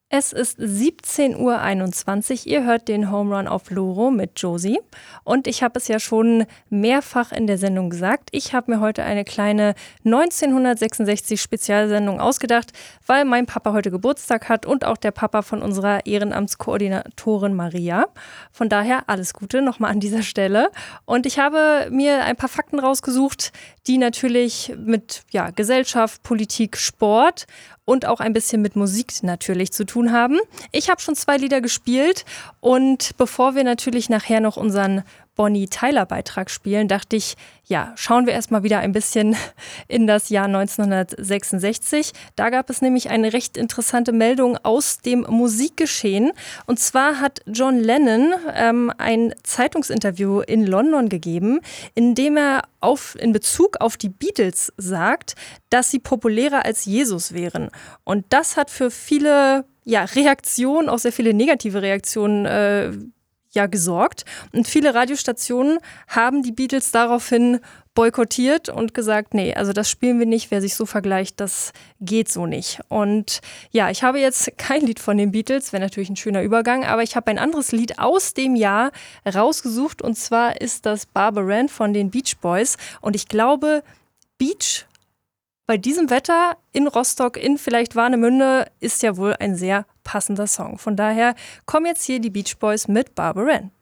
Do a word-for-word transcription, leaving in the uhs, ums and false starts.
Es ist siebzehn Uhr einundzwanzig. Ihr hört den Home Run auf Loro mit Josie. Und ich habe es ja schon mehrfach in der Sendung gesagt. Ich habe mir heute eine kleine neunzehnhundertsechsundsechzig Spezialsendung ausgedacht, weil mein Papa heute Geburtstag hat und auch der Papa von unserer Ehrenamtskoordinatorin Maria. Von daher alles Gute nochmal an dieser Stelle. Und ich habe mir ein paar Fakten rausgesucht, die natürlich mit ja, Gesellschaft, Politik, Sport und auch ein bisschen mit Musik natürlich zu tun haben. Ich habe schon zwei Lieder gespielt und bevor wir natürlich nachher noch unseren Bonnie-Tyler-Beitrag spielen, dachte ich, ja, schauen wir erstmal wieder ein bisschen in das Jahr neunzehnhundertsechsundsechzig. Da gab es nämlich eine recht interessante Meldung aus dem Musikgeschehen. Und zwar hat John Lennon ähm, ein Zeitungsinterview in London gegeben, in dem er auf, in Bezug auf die Beatles sagt, dass sie populärer als Jesus wären. Und das hat für viele ja, Reaktionen, auch sehr viele negative Reaktionen äh, ja, gesorgt. Und viele Radiostationen haben die Beatles daraufhin boykottiert und gesagt, nee, also das spielen wir nicht, wer sich so vergleicht, das geht so nicht. Und ja, ich habe jetzt kein Lied von den Beatles, wäre natürlich ein schöner Übergang, aber ich habe ein anderes Lied aus dem Jahr rausgesucht und zwar ist das Barbara Ann von den Beach Boys und ich glaube, Beach bei diesem Wetter in Rostock, in vielleicht Warnemünde, ist ja wohl ein sehr passender Song. Von daher kommen jetzt hier die Beach Boys mit Barbara Ann.